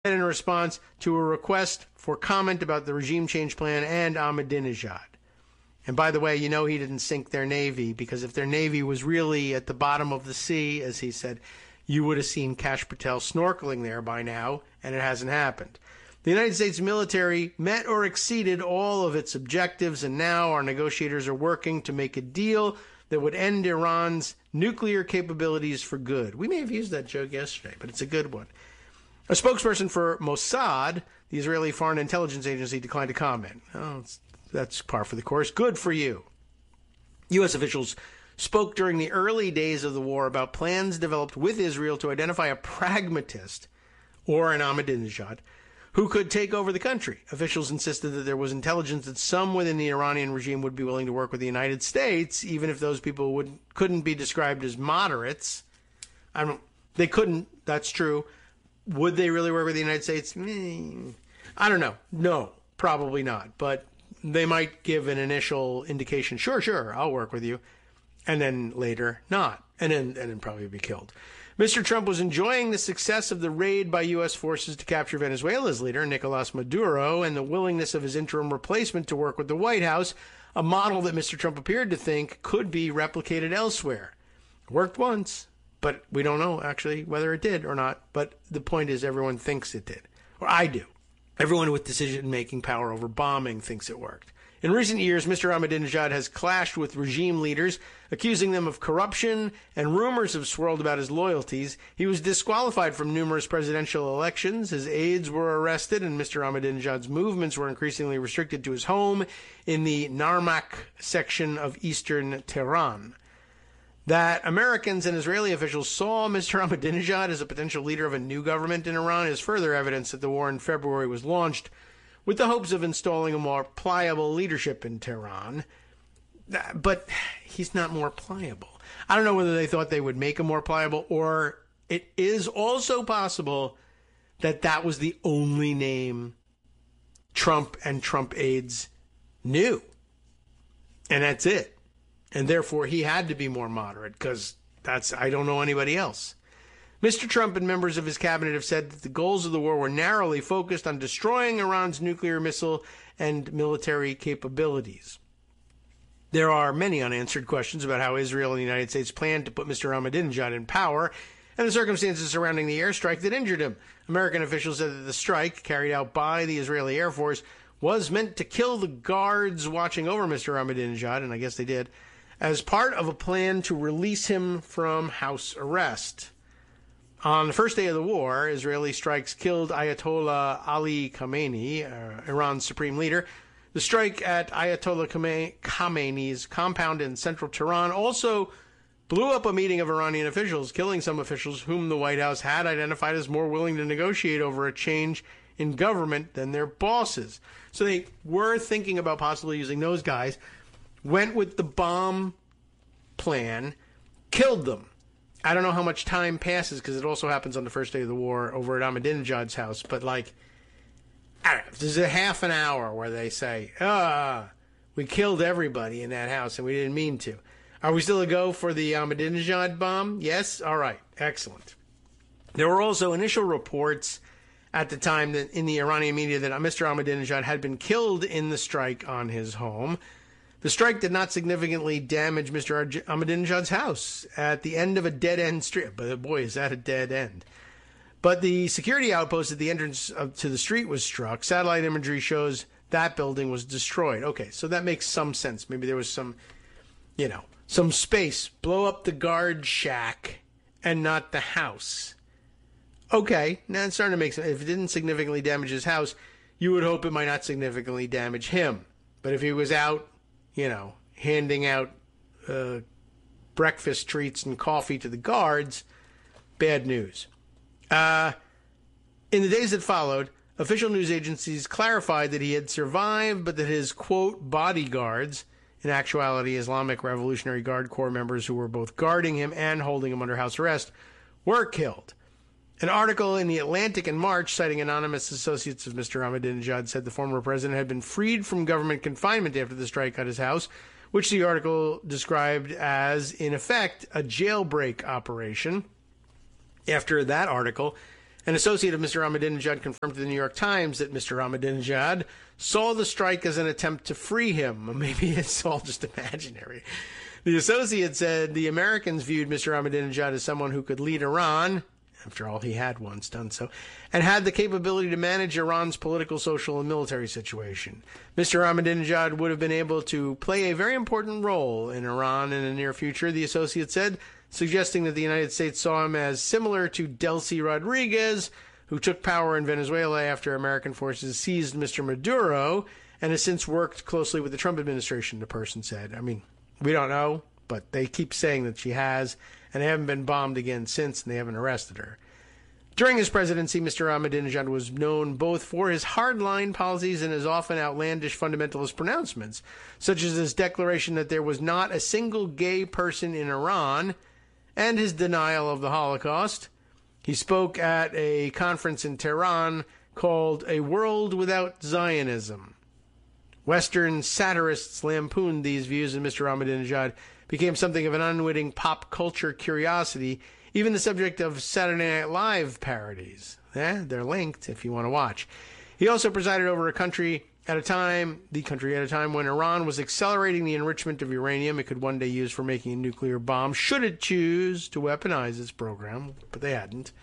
in response to a request for comment about the regime change plan and Ahmadinejad. And by the way, he didn't sink their navy, because if their navy was really at the bottom of the sea, as he said, you would have seen Kash Patel snorkeling there by now, and it hasn't happened. The United States military met or exceeded all of its objectives, and now our negotiators are working to make a deal that would end Iran's nuclear capabilities for good. We may have used that joke yesterday, but it's a good one. A spokesperson for Mossad, the Israeli Foreign Intelligence Agency, declined to comment. That's par for the course. Good for you. U.S. officials spoke during the early days of the war about plans developed with Israel to identify a pragmatist, or an Ahmadinejad, who could take over the country. Officials insisted that there was intelligence that some within the Iranian regime would be willing to work with the United States, even if those people couldn't be described as moderates. They couldn't, that's true. Would they really work with the United States? I don't know. No, probably not. But they might give an initial indication, sure, I'll work with you. And then later, not. And then probably be killed. Mr. Trump was enjoying the success of the raid by U.S. forces to capture Venezuela's leader, Nicolas Maduro, and the willingness of his interim replacement to work with the White House, a model that Mr. Trump appeared to think could be replicated elsewhere. It worked once, but we don't know, actually, whether it did or not. But the point is, everyone thinks it did. Or I do. Everyone with decision-making power over bombing thinks it worked. In recent years, Mr. Ahmadinejad has clashed with regime leaders, accusing them of corruption, and rumors have swirled about his loyalties. He was disqualified from numerous presidential elections. His aides were arrested, and Mr. Ahmadinejad's movements were increasingly restricted to his home in the Narmak section of eastern Tehran. That Americans and Israeli officials saw Mr. Ahmadinejad as a potential leader of a new government in Iran is further evidence that the war in February was launched with the hopes of installing a more pliable leadership in Tehran. But he's not more pliable. I don't know whether they thought they would make him more pliable, or it is also possible that that was the only name Trump and Trump aides knew. And that's it. And therefore, he had to be more moderate, because I don't know anybody else. Mr. Trump and members of his cabinet have said that the goals of the war were narrowly focused on destroying Iran's nuclear missile and military capabilities. There are many unanswered questions about how Israel and the United States planned to put Mr. Ahmadinejad in power and the circumstances surrounding the airstrike that injured him. American officials said that the strike, carried out by the Israeli Air Force, was meant to kill the guards watching over Mr. Ahmadinejad, and I guess they did, as part of a plan to release him from house arrest. On the first day of the war, Israeli strikes killed Ayatollah Ali Khamenei, Iran's supreme leader. The strike at Ayatollah Khamenei's compound in central Tehran also blew up a meeting of Iranian officials, killing some officials whom the White House had identified as more willing to negotiate over a change in government than their bosses. So they were thinking about possibly using those guys, went with the bomb plan, killed them. I don't know how much time passes, because it also happens on the first day of the war over at Ahmadinejad's house, but I don't know, there's a half an hour where they say, we killed everybody in that house and we didn't mean to. Are we still a go for the Ahmadinejad bomb? Yes? All right. Excellent. There were also initial reports at the time that in the Iranian media that Mr. Ahmadinejad had been killed in the strike on his home. The strike did not significantly damage Mr. Ahmadinejad's house at the end of a dead-end street. But boy, is that a dead end. But the security outpost at the entrance to the street was struck. Satellite imagery shows that building was destroyed. Okay, so that makes some sense. Maybe there was some space. Blow up the guard shack and not the house. Okay, now it's starting to make sense. If it didn't significantly damage his house, you would hope it might not significantly damage him. But if he was out, handing out breakfast treats and coffee to the guards, bad news. In the days that followed, official news agencies clarified that he had survived, but that his, quote, bodyguards, in actuality Islamic Revolutionary Guard Corps members who were both guarding him and holding him under house arrest, were killed. An article in The Atlantic in March, citing anonymous associates of Mr. Ahmadinejad, said the former president had been freed from government confinement after the strike at his house, which the article described as, in effect, a jailbreak operation. After that article, An associate of Mr. Ahmadinejad confirmed to the New York Times that Mr. Ahmadinejad saw the strike as an attempt to free him. Maybe it's all just imaginary. The associate said the Americans viewed Mr. Ahmadinejad as someone who could lead Iran, after all, he had once done so, and had the capability to manage Iran's political, social, and military situation. Mr. Ahmadinejad would have been able to play a very important role in Iran in the near future, the associate said, suggesting that the United States saw him as similar to Delcy Rodriguez, who took power in Venezuela after American forces seized Mr. Maduro, and has since worked closely with the Trump administration, the person said. I mean, we don't know, but they keep saying that she has, and they haven't been bombed again since, and they haven't arrested her. During his presidency, Mr. Ahmadinejad was known both for his hardline policies and his often outlandish fundamentalist pronouncements, such as his declaration that there was not a single gay person in Iran, and his denial of the Holocaust. He spoke at a conference in Tehran called A World Without Zionism. Western satirists lampooned these views, and Mr. Ahmadinejad became something of an unwitting pop culture curiosity, even the subject of Saturday Night Live parodies. They're linked if you want to watch. He also presided over the country at a time when Iran was accelerating the enrichment of uranium it could one day use for making a nuclear bomb, should it choose to weaponize its program, but they hadn't.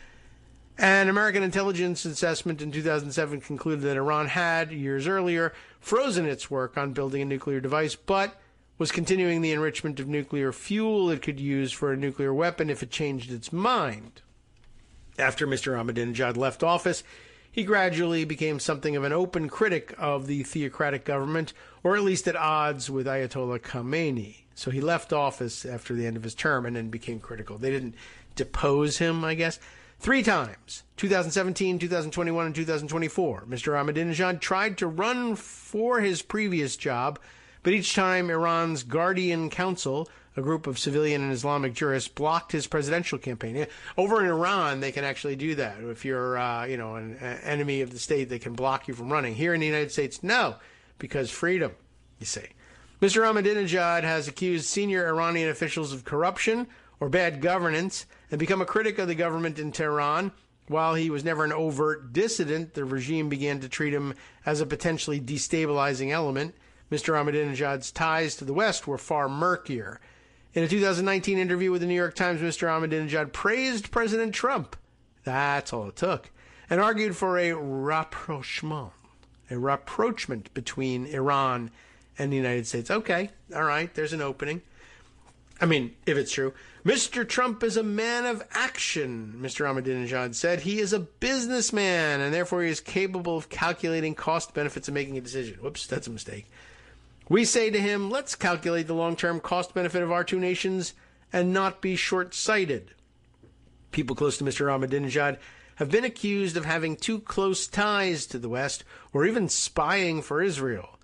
An American intelligence assessment in 2007 concluded that Iran had, years earlier, frozen its work on building a nuclear device, but was continuing the enrichment of nuclear fuel it could use for a nuclear weapon if it changed its mind. After Mr. Ahmadinejad left office, he gradually became something of an open critic of the theocratic government, or at least at odds with Ayatollah Khamenei. So he left office after the end of his term and then became critical. They didn't depose him, I guess. 3 times, 2017, 2021, and 2024, Mr. Ahmadinejad tried to run for his previous job, but each time Iran's Guardian Council, a group of civilian and Islamic jurists, blocked his presidential campaign. Over in Iran, they can actually do that. If you're, an enemy of the state, they can block you from running. Here in the United States, no, because freedom, you see. Mr. Ahmadinejad has accused senior Iranian officials of corruption or bad governance and become a critic of the government in Tehran. While he was never an overt dissident, the regime began to treat him as a potentially destabilizing element. Mr. Ahmadinejad's ties to the West were far murkier. In a 2019 interview with the New York Times, Mr. Ahmadinejad praised President Trump. That's all it took. And argued for a rapprochement between Iran and the United States. Okay, all right, there's an opening. I mean, if it's true. Mr. Trump is a man of action, Mr. Ahmadinejad said. He is a businessman, and therefore he is capable of calculating cost benefits and making a decision. Whoops, that's a mistake. We say to him, let's calculate the long-term cost benefit of our two nations and not be short-sighted. People close to Mr. Ahmadinejad have been accused of having too close ties to the West or even spying for Israel.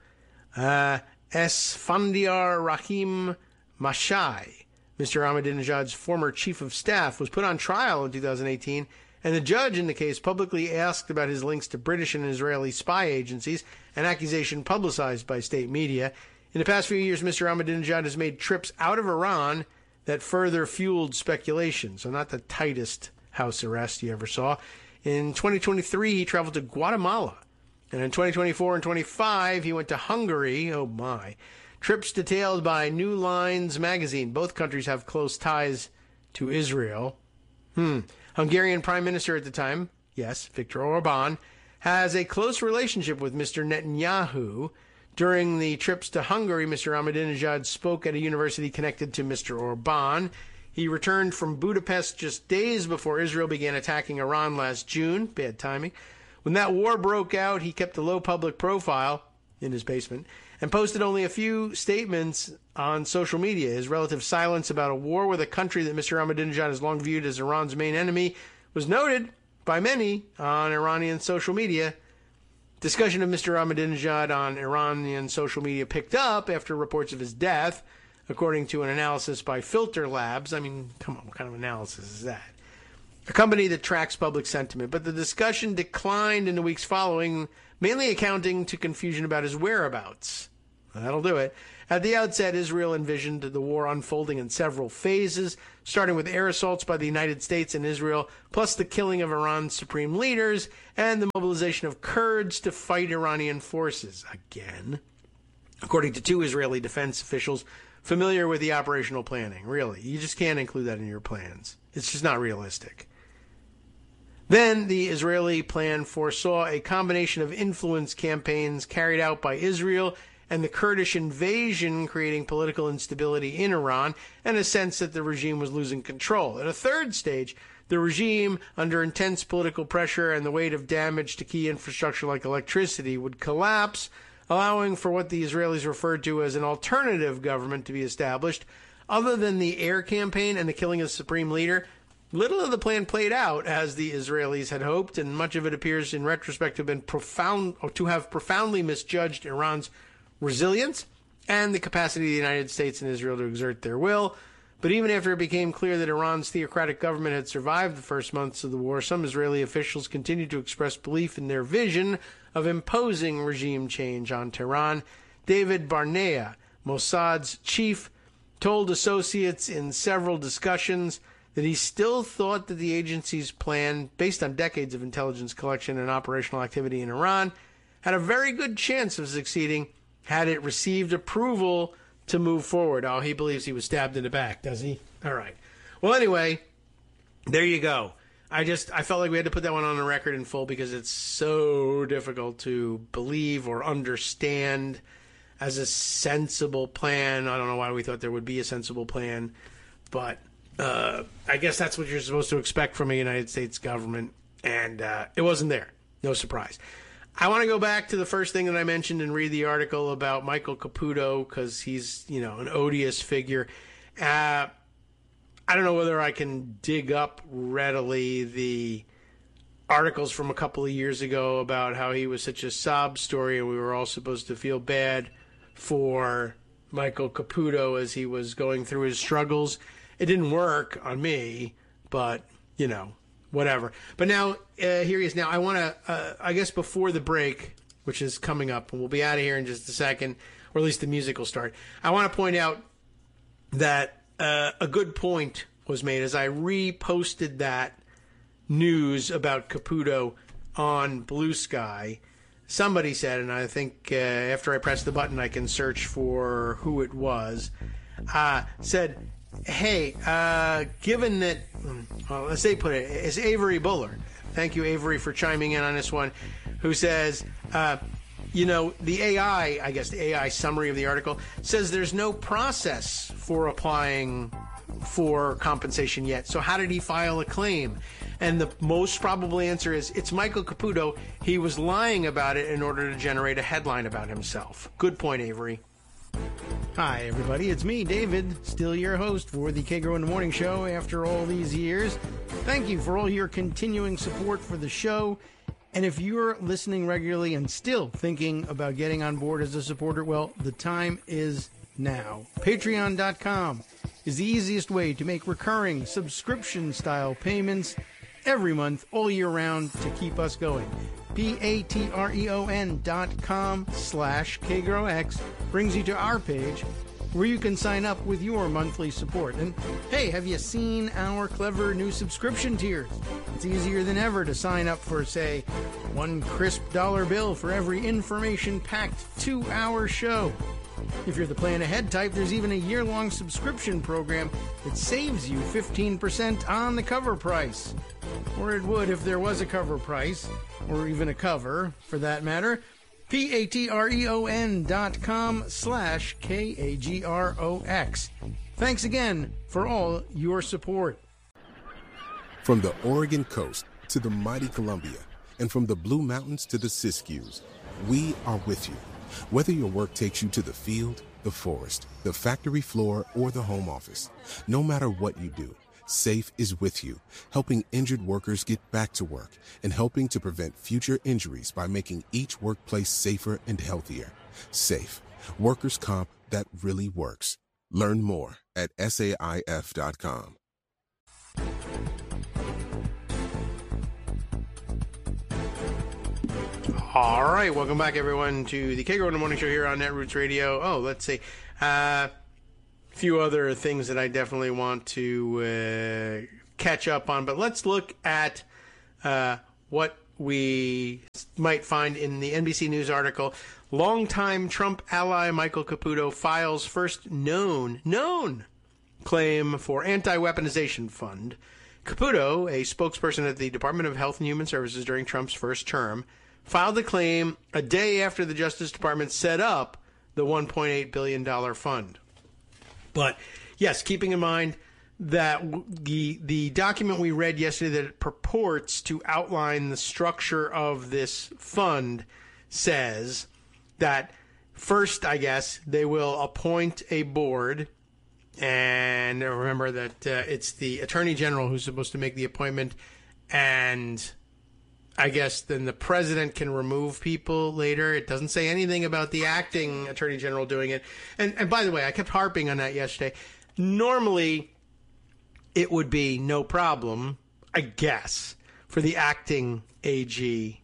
Esfandiar Rahim Mashai, Mr. Ahmadinejad's former chief of staff, was put on trial in 2018, and the judge in the case publicly asked about his links to British and Israeli spy agencies, an accusation publicized by state media. In the past few years, Mr. Ahmadinejad has made trips out of Iran that further fueled speculation, so not the tightest house arrest you ever saw. In 2023, he traveled to Guatemala, and in 2024 and 25, he went to Hungary. Oh my. Trips detailed by New Lines magazine. Both countries have close ties to Israel. Hungarian Prime Minister at the time, yes, Viktor Orban, has a close relationship with Mr. Netanyahu. During the trips to Hungary, Mr. Ahmadinejad spoke at a university connected to Mr. Orban. He returned from Budapest just days before Israel began attacking Iran last June. Bad timing. When that war broke out, he kept a low public profile in his basement and posted only a few statements on social media. His relative silence about a war with a country that Mr. Ahmadinejad has long viewed as Iran's main enemy was noted by many on Iranian social media. Discussion of Mr. Ahmadinejad on Iranian social media picked up after reports of his death, according to an analysis by Filter Labs. I mean, come on, what kind of analysis is that? A company that tracks public sentiment. But the discussion declined in the weeks following, mainly accounting to confusion about his whereabouts. That'll do it. At the outset, Israel envisioned the war unfolding in several phases, starting with air assaults by the United States and Israel, plus the killing of Iran's supreme leaders, and the mobilization of Kurds to fight Iranian forces again. According to 2 Israeli defense officials familiar with the operational planning. Really, you just can't include that in your plans. It's just not realistic. Then the Israeli plan foresaw a combination of influence campaigns carried out by Israel and the Kurdish invasion, creating political instability in Iran and a sense that the regime was losing control. At a third stage, the regime, under intense political pressure and the weight of damage to key infrastructure like electricity, would collapse, allowing for what the Israelis referred to as an alternative government to be established. Other than the air campaign and the killing of the supreme leader, little of the plan played out as the Israelis had hoped, and much of it appears in retrospect to have profoundly misjudged Iran's resilience and the capacity of the United States and Israel to exert their will. But even after it became clear that Iran's theocratic government had survived the first months of the war, some Israeli officials continued to express belief in their vision of imposing regime change on Tehran. David Barnea, Mossad's chief, told associates in several discussions that he still thought that the agency's plan, based on decades of intelligence collection and operational activity in Iran, had a very good chance of succeeding had it received approval to move forward. Oh, he believes he was stabbed in the back, does he? All right. Well, anyway, there you go. I felt like we had to put that one on the record in full because it's so difficult to believe or understand as a sensible plan. I don't know why we thought there would be a sensible plan, but I guess that's what you're supposed to expect from a United States government, and it wasn't there. No surprise. I want to go back to the first thing that I mentioned and read the article about Michael Caputo because he's, an odious figure. I don't know whether I can dig up readily the articles from a couple of years ago about how he was such a sob story and we were all supposed to feel bad for Michael Caputo as he was going through his struggles. It didn't work on me, but, whatever. But now, here he is. Now, I want to, I guess before the break, which is coming up, and we'll be out of here in just a second, or at least the music will start, I want to point out that a good point was made as I reposted that news about Caputo on Blue Sky. Somebody said, and I think after I press the button I can search for who it was, said, hey, given that, as they put it, it's Avery Bullard. Thank you, Avery, for chiming in on this one, who says, the AI, I guess the AI summary of the article, says there's no process for applying for compensation yet. So how did he file a claim? And the most probable answer is it's Michael Caputo. He was lying about it in order to generate a headline about himself. Good point, Avery. Hi, everybody. It's me, David, still your host for the K-Grow in the Morning Show after all these years. Thank you for all your continuing support for the show. And if you're listening regularly and still thinking about getting on board as a supporter, well, the time is now. Patreon.com is the easiest way to make recurring subscription-style payments every month, all year round, to keep us going. patreon.com/KGrowX brings you to our page where you can sign up with your monthly support. And hey, have you seen our clever new subscription tiers? It's easier than ever to sign up for, say, one crisp dollar bill for every information-packed 2-hour show. If you're the plan ahead type, there's even a year-long subscription program that saves you 15% on the cover price. Or it would if there was a cover price, or even a cover, for that matter. patreon.com/KAGROX. Thanks again for all your support. From the Oregon coast to the mighty Columbia, and from the Blue Mountains to the Siskiyous, we are with you. Whether your work takes you to the field, the forest, the factory floor, or the home office, no matter what you do, SAFE is with you, helping injured workers get back to work and helping to prevent future injuries by making each workplace safer and healthier. SAFE, workers' comp that really works. Learn more at SAIF.com. All right, welcome back, everyone, to the Kagro in the Morning Show here on Netroots Radio. Oh, let's see. A few other things that I definitely want to catch up on, but let's look at what we might find in the NBC News article. Longtime Trump ally Michael Caputo files first known claim for anti-weaponization fund. Caputo, a spokesperson at the Department of Health and Human Services during Trump's first term, filed the claim a day after the Justice Department set up the $1.8 billion fund. But, yes, keeping in mind that the document we read yesterday that purports to outline the structure of this fund says that first, I guess, they will appoint a board. And remember that it's the Attorney General who's supposed to make the appointment, and I guess then the president can remove people later. It doesn't say anything about the acting Attorney General doing it. And by the way, I kept harping on that yesterday. Normally, it would be no problem, I guess, for the acting AG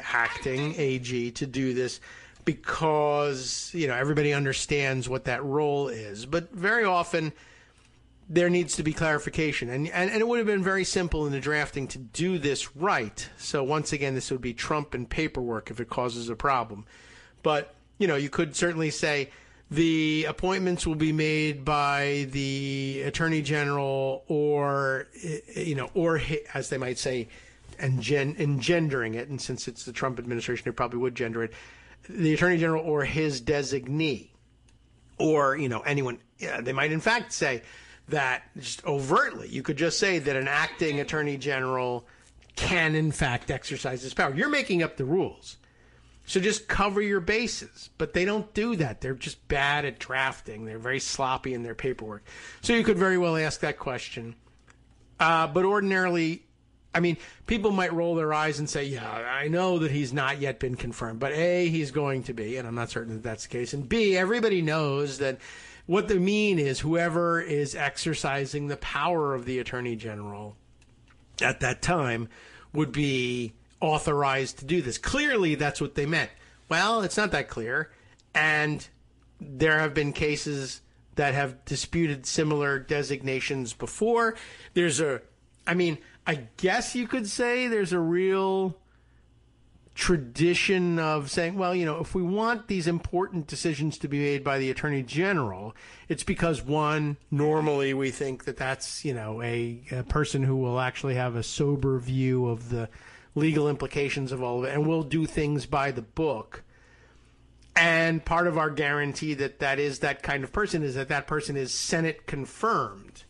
to do this, because, you know, everybody understands what that role is. But very often there needs to be clarification. And it would have been very simple in the drafting to do this right. So once again, this would be Trump and paperwork if it causes a problem. But, you know, you could certainly say the appointments will be made by the Attorney General or, you know, or as they might say, engendering it. And since it's the Trump administration, it probably would gender it. The Attorney General or his designee, or, you know, anyone. Yeah, they might in fact say that just overtly. You could just say that an acting Attorney General can in fact exercise his power. You're making up the rules. So just cover your bases. But they don't do that. They're just bad at drafting. They're very sloppy in their paperwork. So you could very well ask that question. But ordinarily, I mean, people might roll their eyes and say, yeah, I know that he's not yet been confirmed. But A, he's going to be, and I'm not certain that that's the case. And B, everybody knows that what they mean is whoever is exercising the power of the Attorney General at that time would be authorized to do this. Clearly, that's what they meant. Well, it's not that clear. And there have been cases that have disputed similar designations before. I guess you could say there's a real tradition of saying, well, you know, if we want these important decisions to be made by the Attorney General, it's because, one, normally we think that that's, you know, a person who will actually have a sober view of the legal implications of all of it and will do things by the book. And part of our guarantee that is that kind of person is that person is Senate confirmed.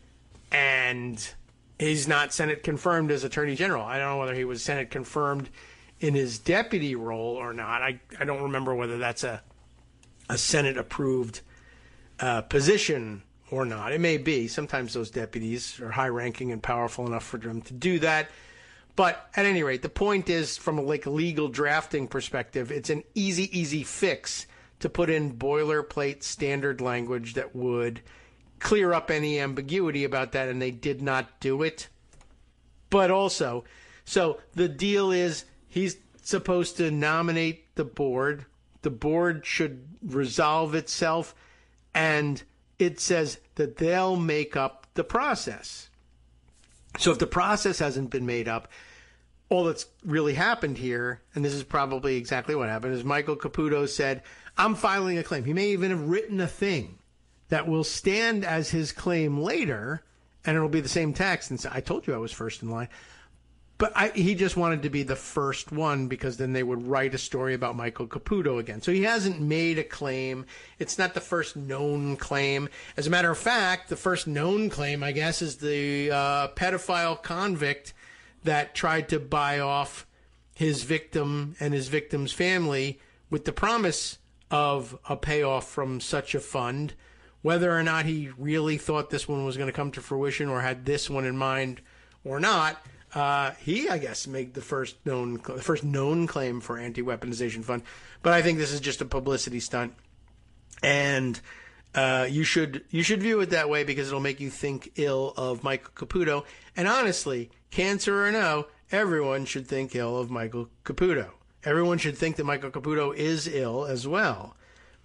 And he's not Senate confirmed as Attorney General. I don't know whether he was Senate confirmed in his deputy role or not. I don't remember whether that's a Senate approved position or not. It may be. Sometimes those deputies are high ranking and powerful enough for them to do that. But at any rate, the point is, from a legal drafting perspective, it's an easy fix to put in boilerplate standard language that would clear up any ambiguity about that, and they did not do it. But also, so the deal is he's supposed to nominate the board. The board should resolve itself, and it says that they'll make up the process. So if the process hasn't been made up, all that's really happened here, and this is probably exactly what happened, is Michael Caputo said, I'm filing a claim. He may even have written a thing that will stand as his claim later, and it'll be the same text. And so I told you I was first in line. But he just wanted to be the first one because then they would write a story about Michael Caputo again. So he hasn't made a claim. It's not the first known claim. As a matter of fact, the first known claim, I guess, is the pedophile convict that tried to buy off his victim and his victim's family with the promise of a payoff from such a fund. Whether or not he really thought this one was going to come to fruition or had this one in mind or not, he, I guess, made the first known claim for anti-weaponization fund. But I think this is just a publicity stunt, and you should view it that way because it'll make you think ill of Michael Caputo. And honestly, cancer or no, everyone should think ill of Michael Caputo. everyone should think that Michael Caputo is ill as well.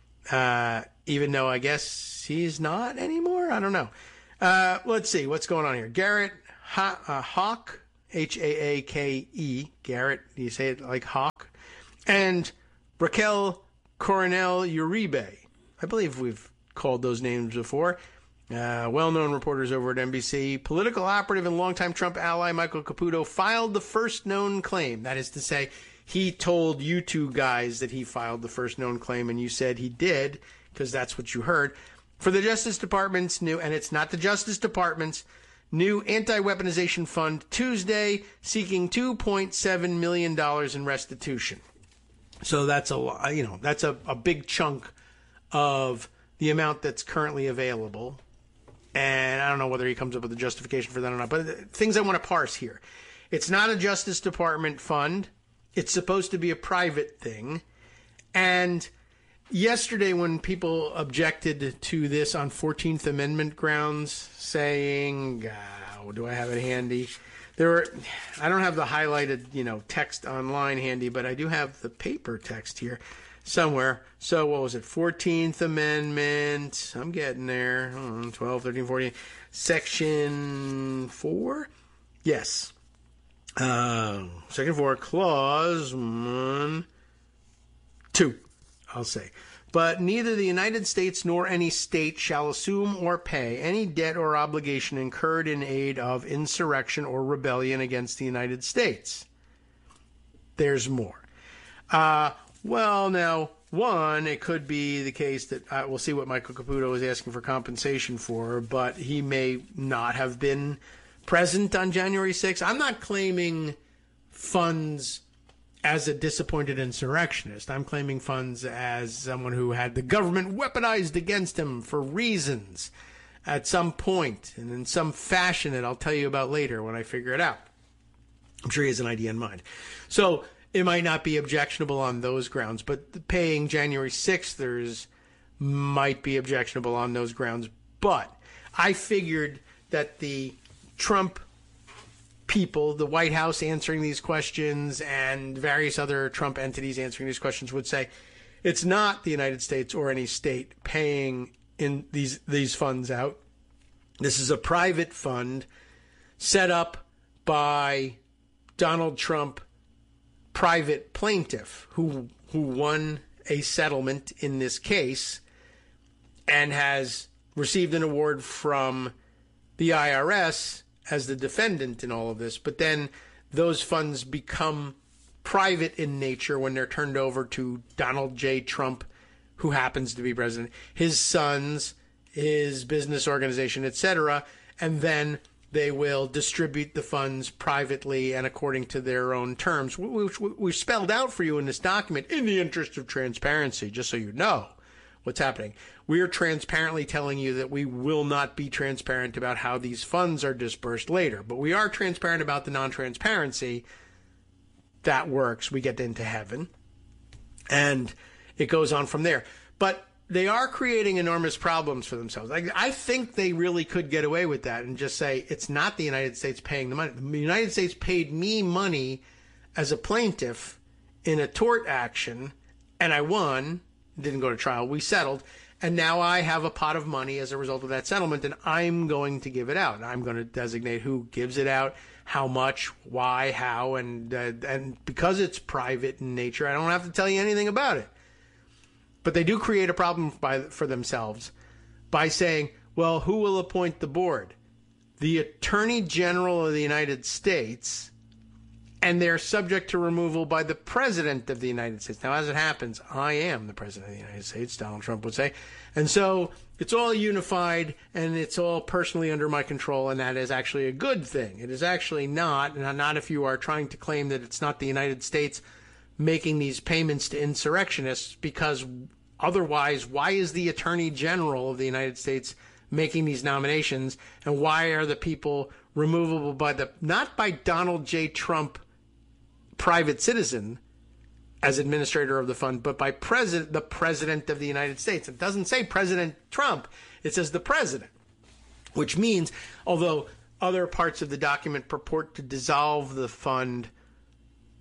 Even though I guess he's not anymore. I don't know. Let's see what's going on here. Garrett Hawk, Haake. Garrett, do you say it like Hawk? And Raquel Coronel Uribe. I believe we've called those names before. Well-known reporters over at NBC. Political operative and longtime Trump ally Michael Caputo filed the first known claim. That is to say, he told you two guys that he filed the first known claim, and you said he did, because that's what you heard, for the Justice Department's new, and it's not the Justice Department's, new anti-weaponization fund Tuesday, seeking $2.7 million in restitution. So that's that's a big chunk of the amount that's currently available. And I don't know whether he comes up with a justification for that or not. But things I want to parse here. It's not a Justice Department fund. It's supposed to be a private thing. And yesterday when people objected to this on 14th Amendment grounds, saying, do I have it handy? I don't have the highlighted, text online handy, but I do have the paper text here somewhere. So what was it? 14th Amendment. I'm getting there. 12, 13, 14. Section 4? Yes. Section 4, clause 1, 2, I'll say. But neither the United States nor any state shall assume or pay any debt or obligation incurred in aid of insurrection or rebellion against the United States. There's more. Well, now, one, it could be the case that we'll see what Michael Caputo is asking for compensation for, but he may not have been present on January 6th. I'm not claiming funds as a disappointed insurrectionist. I'm claiming funds as someone who had the government weaponized against him for reasons at some point and in some fashion that I'll tell you about later when I figure it out. I'm sure he has an idea in mind. So it might not be objectionable on those grounds, but paying January 6thers might be objectionable on those grounds. But I figured that the Trump people, the White House answering these questions and various other Trump entities answering these questions would say it's not the United States or any state paying in these funds out. This is a private fund set up by Donald Trump, private plaintiff who won a settlement in this case and has received an award from the IRS as the defendant in all of this, but then those funds become private in nature when they're turned over to Donald J. Trump, who happens to be president, his sons, his business organization, etc., and then they will distribute the funds privately and according to their own terms, which we've spelled out for you in this document in the interest of transparency, just so you know what's happening. We are transparently telling you that we will not be transparent about how these funds are dispersed later, but we are transparent about the non-transparency. That works. We get into heaven, and it goes on from there. But they are creating enormous problems for themselves. I think they really could get away with that and just say it's not the United States paying the money. The United States paid me money as a plaintiff in a tort action, and I won. Didn't go to trial. We settled. And now I have a pot of money as a result of that settlement, and I'm going to give it out. I'm going to designate who gives it out, how much, why, how, and because it's private in nature, I don't have to tell you anything about it. But they do create a problem for themselves by saying, well, who will appoint the board? The Attorney General of the United States, and they're subject to removal by the President of the United States. Now, as it happens, I am the President of the United States, Donald Trump would say. And so it's all unified, and it's all personally under my control, and that is actually a good thing. It is actually not, and not if you are trying to claim that it's not the United States making these payments to insurrectionists, because otherwise, why is the Attorney General of the United States making these nominations, and why are the people removable not by Donald J. Trump, private citizen, as administrator of the fund, but by the President of the United States? It doesn't say President Trump. It says the President, which means, although other parts of the document purport to dissolve the fund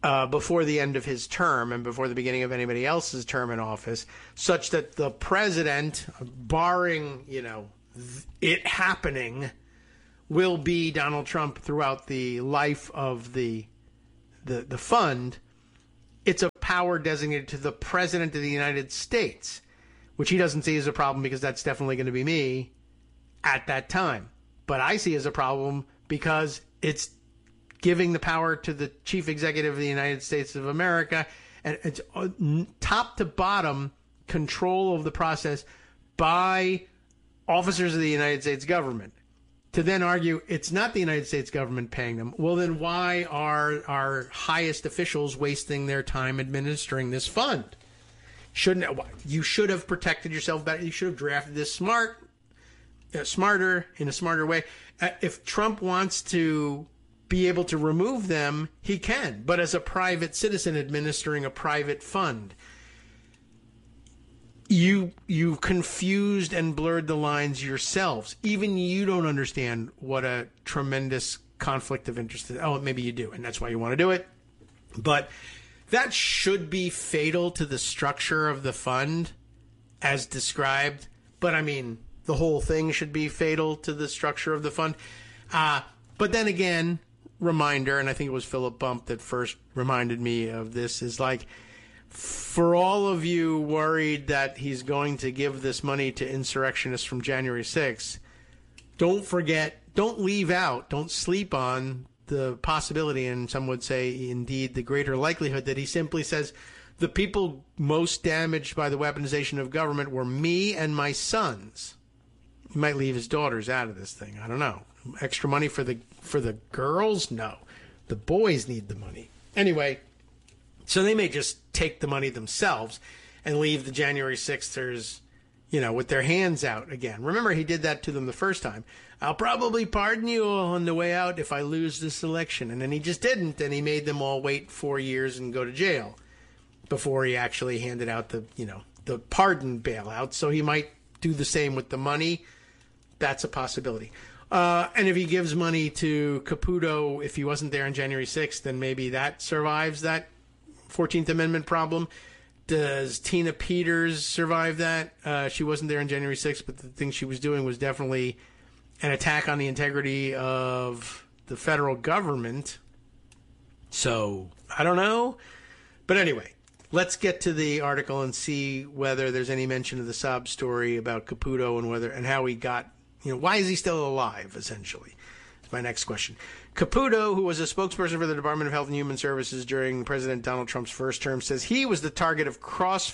before the end of his term and before the beginning of anybody else's term in office, such that the president, barring, it happening, will be Donald Trump throughout the life of the fund. It's a power designated to the president of the United States, which he doesn't see as a problem because that's definitely going to be me at that time. But I see as a problem because it's giving the power to the chief executive of the United States of America, and it's top to bottom control of the process by officers of the United States government. To then argue it's not the United States government paying them, well, then why are our highest officials wasting their time administering this fund? You should have protected yourself better. You should have drafted this smarter, in a smarter way. If Trump wants to be able to remove them, he can, but as a private citizen administering a private fund. You confused and blurred the lines yourselves. Even you don't understand what a tremendous conflict of interest is. Oh, maybe you do, and that's why you want to do it. But that should be fatal to the structure of the fund as described. But, I mean, the whole thing should be fatal to the structure of the fund. But then again, reminder, and I think it was Philip Bump that first reminded me of this, is like, for all of you worried that he's going to give this money to insurrectionists from January 6th, don't forget, don't leave out, don't sleep on the possibility, and some would say indeed the greater likelihood, that he simply says, the people most damaged by the weaponization of government were me and my sons. He might leave his daughters out of this thing. I don't know. Extra money for the girls? No. The boys need the money. Anyway, so they may just take the money themselves and leave the January 6thers, with their hands out again. Remember, he did that to them the first time. I'll probably pardon you on the way out if I lose this election. And then he just didn't, and he made them all wait 4 years and go to jail before he actually handed out the pardon bailout. So he might do the same with the money. That's a possibility. And if he gives money to Caputo, if he wasn't there on January 6th, then maybe that survives that 14th Amendment problem. Does Tina Peters survive that? She wasn't there on January 6th, but the thing she was doing was definitely an attack on the integrity of the federal government. So, I don't know. But anyway, let's get to the article and see whether there's any mention of the sob story about Caputo and how he got, why is he still alive, essentially? That's my next question. Caputo, who was a spokesperson for the Department of Health and Human Services during President Donald Trump's first term, says he was the target of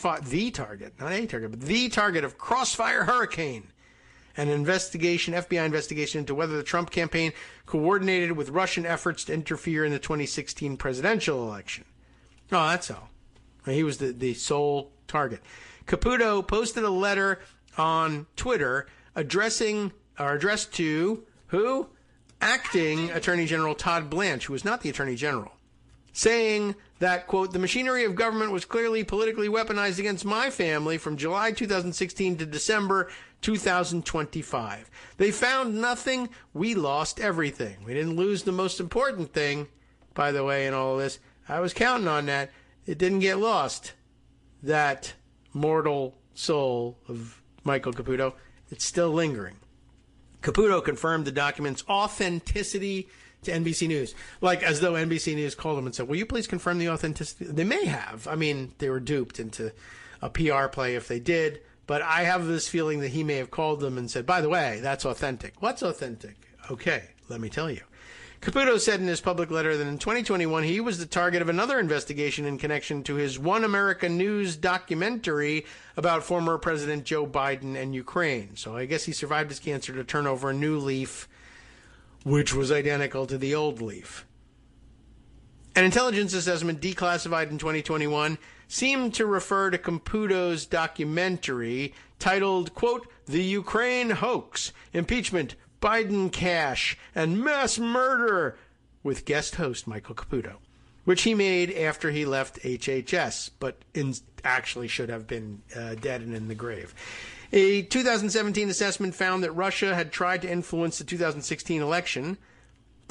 the target of Crossfire Hurricane, an FBI investigation into whether the Trump campaign coordinated with Russian efforts to interfere in the 2016 presidential election. Oh, that's all. He was the sole target. Caputo posted a letter on Twitter addressed to who? Acting Attorney General Todd Blanche, who was not the Attorney General, saying that, quote, the machinery of government was clearly politically weaponized against my family from July 2016 to December 2025. They found nothing. We lost everything. We didn't lose the most important thing, by the way, in all of this. I was counting on that. It didn't get lost. That mortal soul of Michael Caputo, it's still lingering. Caputo confirmed the document's authenticity to NBC News, like as though NBC News called him and said, will you please confirm the authenticity? They may have. I mean, they were duped into a PR play if they did, but I have this feeling that he may have called them and said, by the way, that's authentic. What's authentic? Okay, let me tell you. Caputo said in his public letter that in 2021 he was the target of another investigation in connection to his One America News documentary about former President Joe Biden and Ukraine. So I guess he survived his cancer to turn over a new leaf, which was identical to the old leaf. An intelligence assessment declassified in 2021 seemed to refer to Caputo's documentary titled, quote, The Ukraine Hoax, Impeachment, Biden Cash, and Mass Murder, with guest host Michael Caputo, which he made after he left HHS, but actually should have been dead and in the grave. A 2017 assessment found that Russia had tried to influence the 2016 election,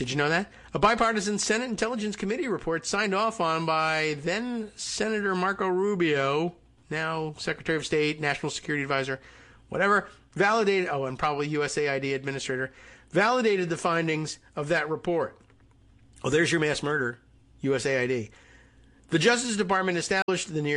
Did you know that? A bipartisan Senate Intelligence Committee report signed off on by then Senator Marco Rubio, now Secretary of State, National Security Advisor, whatever, validated, and probably USAID administrator, validated the findings of that report. Oh, there's your mass murder, USAID. The Justice Department established the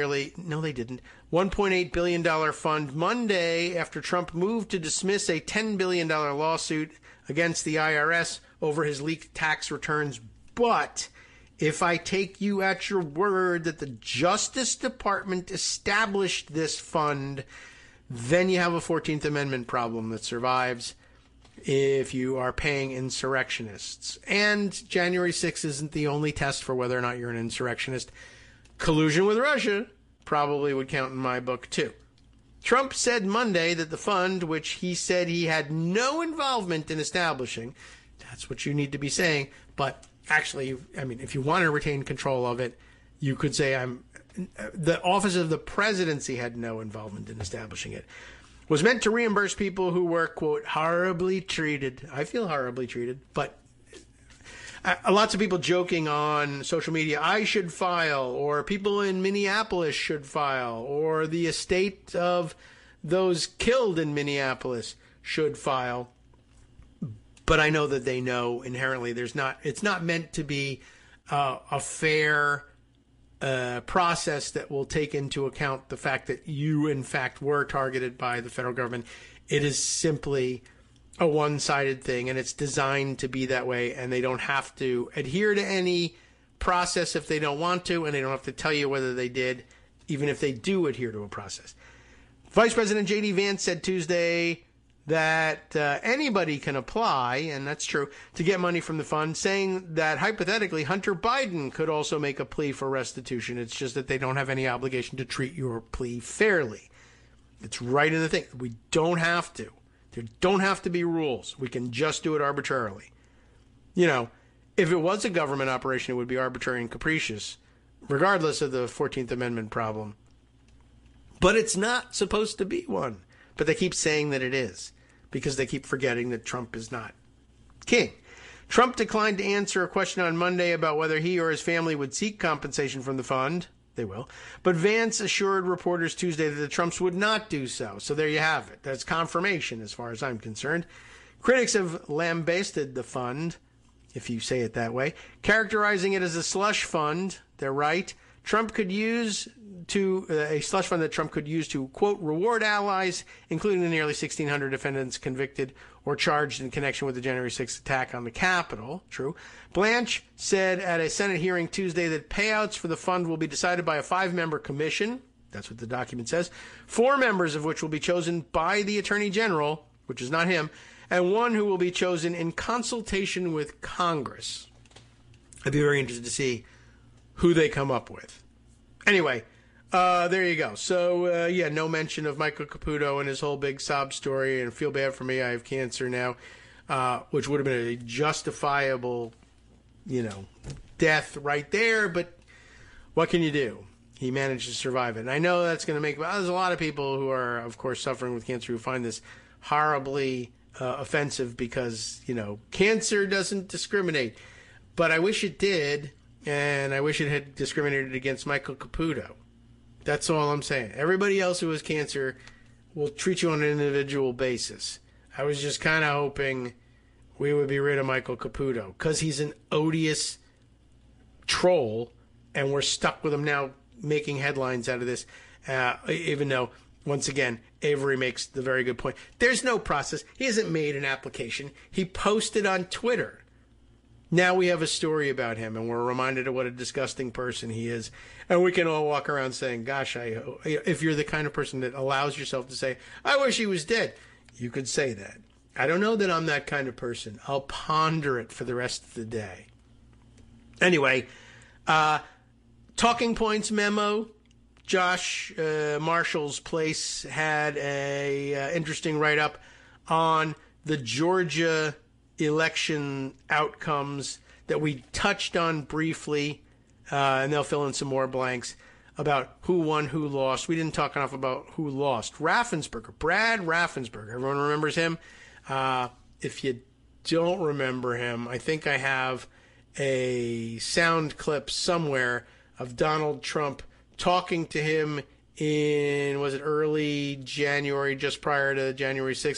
$1.8 billion fund Monday after Trump moved to dismiss a $10 billion lawsuit against the IRS over his leaked tax returns. But if I take you at your word that the Justice Department established this fund, then you have a 14th Amendment problem that survives if you are paying insurrectionists. And January 6th isn't the only test for whether or not you're an insurrectionist. Collusion with Russia probably would count in my book, too. Trump said Monday that the fund, which he said he had no involvement in establishing, that's what you need to be saying, but actually, I mean, if you want to retain control of it, you could say the office of the presidency had no involvement in establishing it, was meant to reimburse people who were, quote, horribly treated. I feel horribly treated, but lots of people joking on social media, I should file, or people in Minneapolis should file, or the estate of those killed in Minneapolis should file. But I know that they know inherently it's not meant to be a fair process that will take into account the fact that you, in fact, were targeted by the federal government. It is simply a one-sided thing, and it's designed to be that way, and they don't have to adhere to any process if they don't want to, and they don't have to tell you whether they did, even if they do adhere to a process. Vice President J.D. Vance said Tuesday that anybody can apply, and that's true, to get money from the fund, saying that hypothetically Hunter Biden could also make a plea for restitution. It's just that they don't have any obligation to treat your plea fairly. It's right in the thing. We don't have to. There don't have to be rules. We can just do it arbitrarily. You know, if it was a government operation, it would be arbitrary and capricious, regardless of the 14th Amendment problem. But it's not supposed to be one. But they keep saying that it is, because they keep forgetting that Trump is not king. Trump declined to answer a question on Monday about whether he or his family would seek compensation from the fund. They will. But Vance assured reporters Tuesday that the Trumps would not do so. So there you have it. That's confirmation as far as I'm concerned. Critics have lambasted the fund, if you say it that way, characterizing it as a slush fund. They're right. Trump could use a slush fund that Trump could use to, quote, reward allies, including the nearly 1,600 defendants convicted or charged in connection with the January 6th attack on the Capitol. True. Blanche said at a Senate hearing Tuesday that payouts for the fund will be decided by a 5-member commission. That's what the document says. 4 members of which will be chosen by the Attorney General, which is not him, and 1 who will be chosen in consultation with Congress. I'd be very interested to see who they come up with. Anyway, there you go. So, no mention of Michael Caputo and his whole big sob story, and feel bad for me, I have cancer now, which would have been a justifiable, death right there, but what can you do? He managed to survive it. And I know that's going to there's a lot of people who are, of course, suffering with cancer who find this horribly offensive because, cancer doesn't discriminate. But I wish it did, and I wish it had discriminated against Michael Caputo. That's all I'm saying. Everybody else who has cancer will treat you on an individual basis. I was just kind of hoping we would be rid of Michael Caputo because he's an odious troll, and we're stuck with him now making headlines out of this, even though, once again, Avery makes the very good point. There's no process. He hasn't made an application. He posted on Twitter. Now we have a story about him, and we're reminded of what a disgusting person he is. And we can all walk around saying, gosh, if you're the kind of person that allows yourself to say, I wish he was dead, you could say that. I don't know that I'm that kind of person. I'll ponder it for the rest of the day. Anyway, Talking Points memo. Josh Marshall's place had a interesting write-up on the Georgia election outcomes that we touched on briefly, and they'll fill in some more blanks about who won, who lost. We didn't talk enough about who lost. Brad Raffensperger. Everyone remembers him. If you don't remember him. I think I have a sound clip somewhere of Donald Trump talking to him in, was it early January, just prior to January 6th,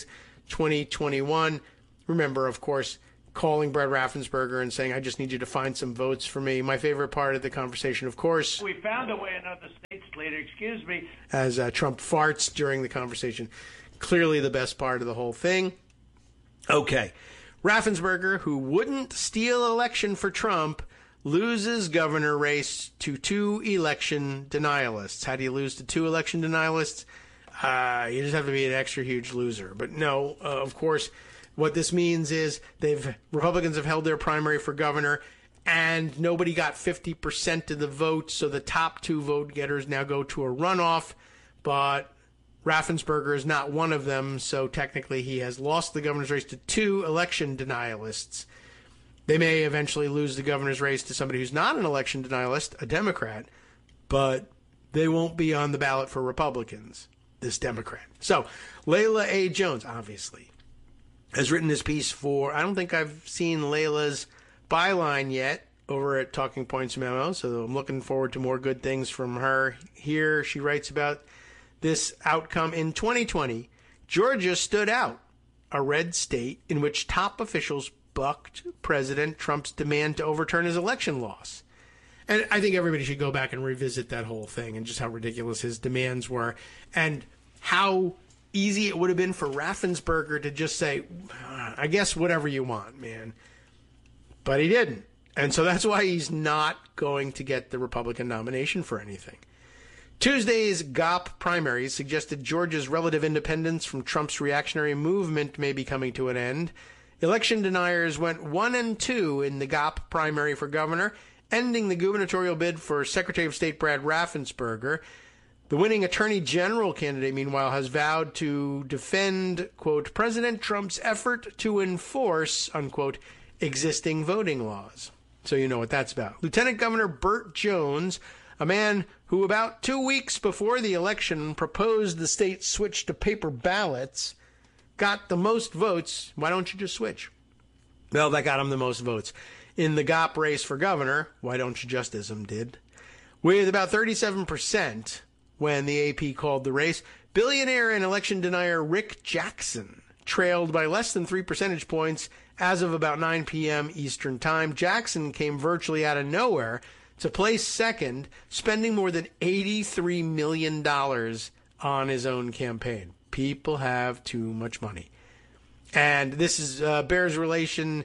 2021. Remember, of course, calling Brett Raffensperger and saying, I just need you to find some votes for me. My favorite part of the conversation, of course. We found a way in other states later, excuse me. As Trump farts during the conversation. Clearly the best part of the whole thing. Okay. Raffensperger, who wouldn't steal election for Trump, loses governor race to 2 election denialists. How do you lose to 2 election denialists? You just have to be an extra huge loser. But no, of course, what this means is Republicans have held their primary for governor, and nobody got 50% of the vote, so the top 2 vote getters now go to a runoff, but Raffensperger is not one of them, so technically he has lost the governor's race to 2 election denialists. They may eventually lose the governor's race to somebody who's not an election denialist, a Democrat, but they won't be on the ballot for Republicans, this Democrat. So, Layla A. Jones, obviously, has written this piece for, I don't think I've seen Layla's byline yet over at Talking Points Memo, so I'm looking forward to more good things from her. Here she writes about this outcome. In 2020, Georgia stood out, a red state in which top officials bucked President Trump's demand to overturn his election loss. And I think everybody should go back and revisit that whole thing and just how ridiculous his demands were and how easy it would have been for Raffensperger to just say, I guess whatever you want, man. But he didn't. And so that's why he's not going to get the Republican nomination for anything. Tuesday's GOP primaries suggested Georgia's relative independence from Trump's reactionary movement may be coming to an end. Election deniers went 1-2 in the GOP primary for governor, ending the gubernatorial bid for Secretary of State Brad Raffensperger. The winning attorney general candidate, meanwhile, has vowed to defend, quote, President Trump's effort to enforce, unquote, existing voting laws. So you know what that's about. Lieutenant Governor Burt Jones, a man who about 2 weeks before the election proposed the state switch to paper ballots, got the most votes. Why don't you just switch? Well, that got him the most votes. In the GOP race for governor, why don't you just as him did? With about 37% when the AP called the race, billionaire and election denier Rick Jackson trailed by less than 3 percentage points as of about 9 p.m. Eastern Time. Jackson came virtually out of nowhere to place second, spending more than $83 million on his own campaign. People have too much money. And this is bears relation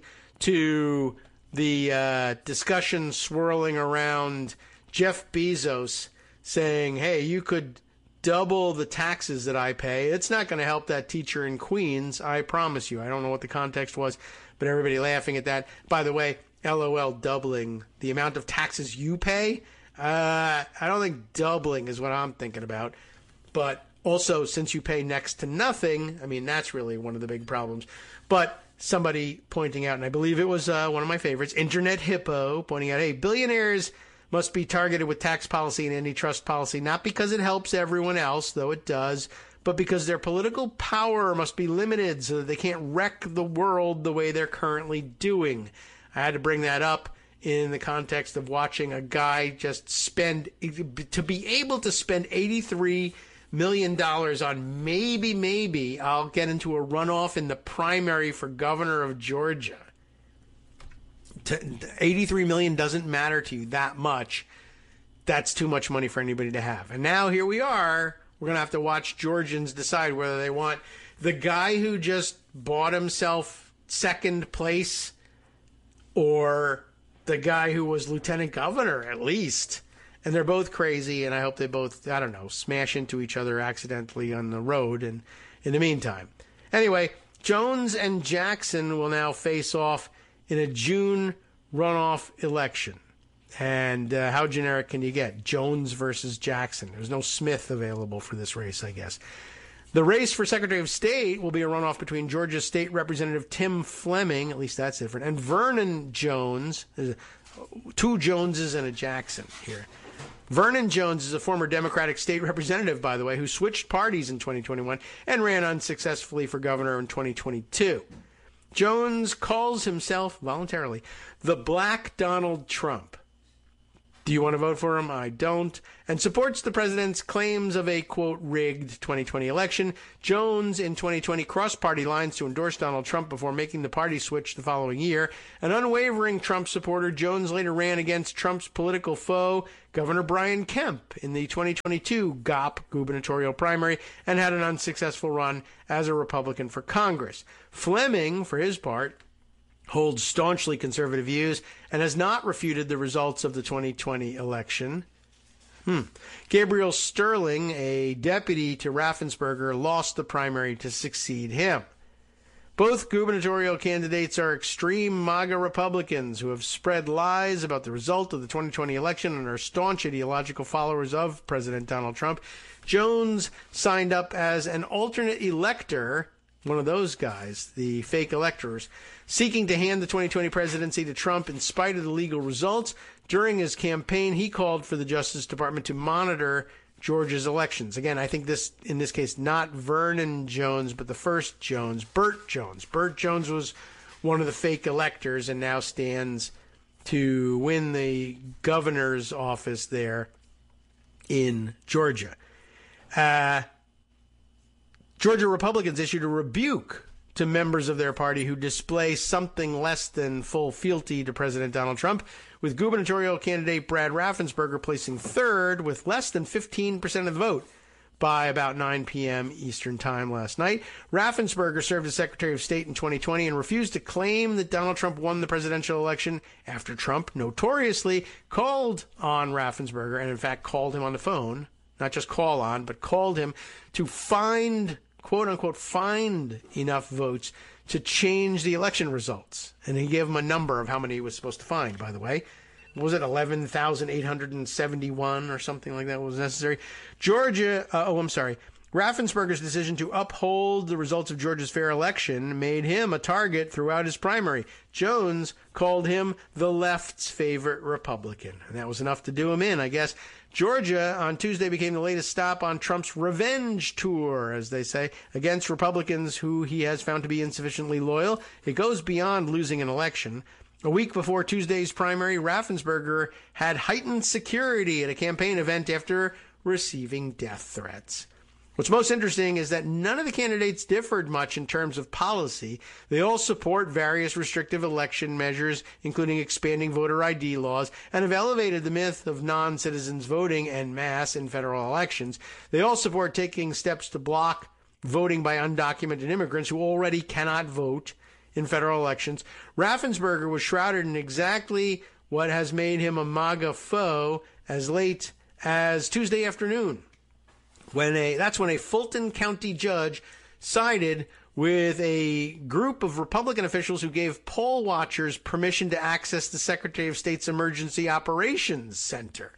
to the discussion swirling around Jeff Bezos saying, hey, you could double the taxes that I pay. It's not going to help that teacher in Queens, I promise you. I don't know what the context was, but everybody laughing at that. By the way, LOL, doubling the amount of taxes you pay? I don't think doubling is what I'm thinking about. But also, since you pay next to nothing, I mean, that's really one of the big problems. But somebody pointing out, and I believe it was one of my favorites, Internet Hippo, pointing out, hey, billionaires must be targeted with tax policy and antitrust policy, not because it helps everyone else, though it does, but because their political power must be limited so that they can't wreck the world the way they're currently doing. I had to bring that up in the context of watching a guy just to be able to spend $83 million on maybe I'll get into a runoff in the primary for governor of Georgia. $83 million doesn't matter to you that much. That's too much money for anybody to have. And now here we are. We're going to have to watch Georgians decide whether they want the guy who just bought himself second place or the guy who was lieutenant governor, at least. And they're both crazy, and I hope they both, I don't know, smash into each other accidentally on the road and in the meantime. Anyway, Jones and Jackson will now face off in a June runoff election. And how generic can you get? Jones versus Jackson. There's no Smith available for this race, I guess. The race for Secretary of State will be a runoff between Georgia State Representative Tim Fleming, at least that's different, and Vernon Jones. There's two Joneses and a Jackson here. Vernon Jones is a former Democratic state representative, by the way, who switched parties in 2021 and ran unsuccessfully for governor in 2022. Jones calls himself, voluntarily, the Black Donald Trump. Do you want to vote for him? I don't. And supports the president's claims of a, quote, rigged 2020 election. Jones, in 2020, crossed party lines to endorse Donald Trump before making the party switch the following year. An unwavering Trump supporter, Jones later ran against Trump's political foe, Governor Brian Kemp, in the 2022 GOP gubernatorial primary and had an unsuccessful run as a Republican for Congress. Fleming, for his part, holds staunchly conservative views and has not refuted the results of the 2020 election. Gabriel Sterling, a deputy to Raffensperger, lost the primary to succeed him. Both gubernatorial candidates are extreme MAGA Republicans who have spread lies about the result of the 2020 election and are staunch ideological followers of President Donald Trump. Jones signed up as an alternate elector, one of those guys, the fake electors, seeking to hand the 2020 presidency to Trump in spite of the legal results. During his campaign, he called for the Justice Department to monitor Georgia's elections. Again, I think this, in this case, not Vernon Jones, but the first Jones, Burt Jones. Burt Jones was one of the fake electors and now stands to win the governor's office there in Georgia. Georgia Republicans issued a rebuke to members of their party who display something less than full fealty to President Donald Trump, with gubernatorial candidate Brad Raffensperger placing third with less than 15% of the vote by about 9 p.m. Eastern Time last night. Raffensperger served as Secretary of State in 2020 and refused to claim that Donald Trump won the presidential election after Trump notoriously called on Raffensperger and, in fact, called him on the phone, not just call on, but called him to find, quote-unquote, find enough votes to change the election results. And he gave him a number of how many he was supposed to find, by the way. Was it 11,871 or something like that was necessary? Raffensperger's decision to uphold the results of Georgia's fair election made him a target throughout his primary. Jones called him the left's favorite Republican, and that was enough to do him in, I guess. Georgia on Tuesday became the latest stop on Trump's revenge tour, as they say, against Republicans who he has found to be insufficiently loyal. It goes beyond losing an election. A week before Tuesday's primary, Raffensperger had heightened security at a campaign event after receiving death threats. What's most interesting is that none of the candidates differed much in terms of policy. They all support various restrictive election measures, including expanding voter ID laws, and have elevated the myth of non-citizens voting en masse in federal elections. They all support taking steps to block voting by undocumented immigrants who already cannot vote in federal elections. Raffensperger was shrouded in exactly what has made him a MAGA foe as late as Tuesday afternoon. That's when a Fulton County judge sided with a group of Republican officials who gave poll watchers permission to access the Secretary of State's Emergency Operations Center.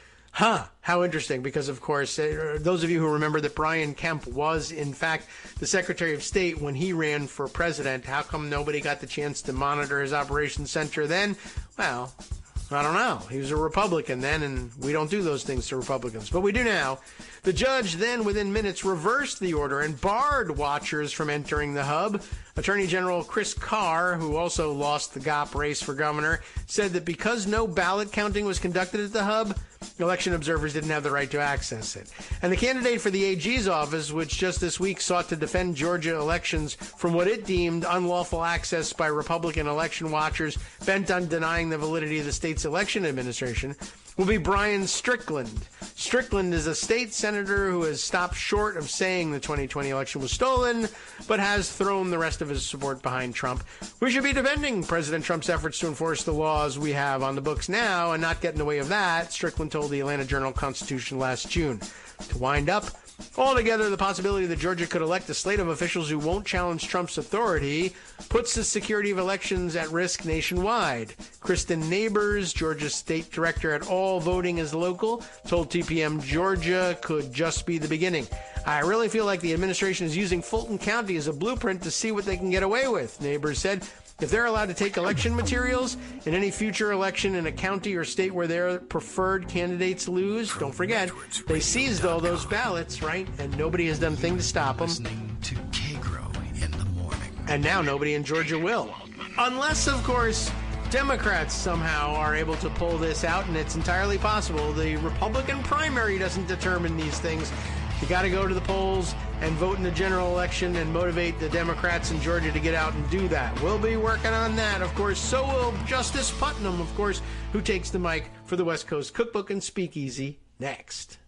How interesting, because, of course, those of you who remember that Brian Kemp was, in fact, the Secretary of State when he ran for president, how come nobody got the chance to monitor his operations center then? Well, I don't know. He was a Republican then, and we don't do those things to Republicans, but we do now. The judge then, within minutes, reversed the order and barred watchers from entering the hub. Attorney General Chris Carr, who also lost the GOP race for governor, said that because no ballot counting was conducted at the hub, election observers didn't have the right to access it. And the candidate for the AG's office, which just this week sought to defend Georgia elections from what it deemed unlawful access by Republican election watchers bent on denying the validity of the state's election administration, will be Brian Strickland. Strickland is a state senator who has stopped short of saying the 2020 election was stolen, but has thrown the rest of his support behind Trump. We should be defending President Trump's efforts to enforce the laws we have on the books now and not get in the way of that, Strickland told the Atlanta Journal-Constitution last June. To wind up, altogether, the possibility that Georgia could elect a slate of officials who won't challenge Trump's authority puts the security of elections at risk nationwide. Kristen Neighbors, Georgia's state director at All Voting is Local, told TPM Georgia could just be the beginning. I really feel like the administration is using Fulton County as a blueprint to see what they can get away with, Neighbors said. If they're allowed to take election materials in any future election in a county or state where their preferred candidates lose, don't forget, they seized all those ballots, right? And nobody has done a thing to stop them. Listening to K-Grow in the morning. And now nobody in Georgia will. Unless, of course, Democrats somehow are able to pull this out, and it's entirely possible. The Republican primary doesn't determine these things. You got to go to the polls and vote in the general election and motivate the Democrats in Georgia to get out and do that. We'll be working on that, of course. So will Justice Putnam, of course, who takes the mic for the West Coast Cookbook and Speakeasy next.